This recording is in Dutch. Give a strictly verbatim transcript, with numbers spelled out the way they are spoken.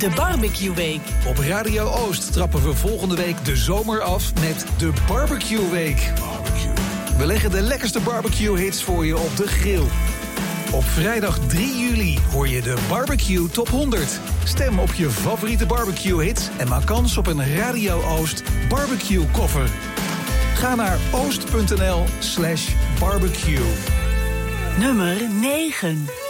De Barbecue Week. Op Radio Oost trappen we volgende week de zomer af met de Barbecue Week. We leggen de lekkerste barbecue-hits voor je op de grill. Op vrijdag drie juli hoor je de Barbecue Top honderd. Stem op je favoriete barbecue-hits en maak kans op een Radio Oost barbecue-koffer. Ga naar oost punt n l slash barbecue. Nummer negen.